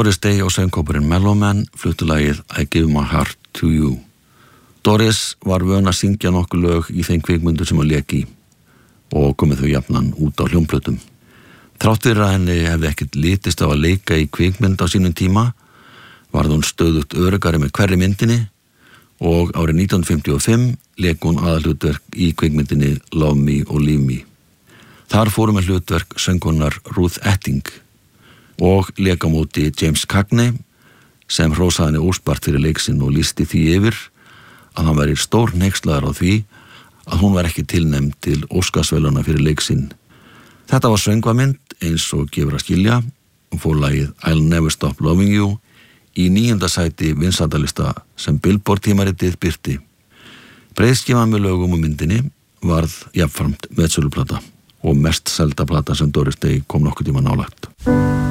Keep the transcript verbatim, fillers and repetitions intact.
Doris Day og söngkópurinn Mellow Man fluttu lagið I Give My Heart to You. Doris var vön að syngja nokkuð lög í þeim kvikmyndur sem hún lék í og komið þau jafnan út á hljómplötum. Þrátt fyrir að henni hefði ekkert litist á að leika í kvikmynd á sínum tíma varð hún stöðugt öruggari með hverri myndinni og árið nítján hundruð fimmtíu og fimm lék hún aðalhlutverk í kvikmyndinni Love Me og Leave Me. Þar fóru með hlutverk söngkonar Ruth Etting og lék á móti James Cagney sem hrósaði henni óspart fyrir leiksinn og lýsti því yfir að hann væri stór hneykslaður á því að hún var ekki tilnefnd til Óskarsverðlauna fyrir leiksinn. Þetta var söngvamynd eins og gefur að skilja og fór lagið I'll Never Stop Loving You í níunda sæti vinsældalista sem Billboard tímaritið birti. Breiðskífan með lögum og myndinni varð jafnframt metsöluplata og mest selda plata sem Doris Day kom nokkuð tíma nálægt.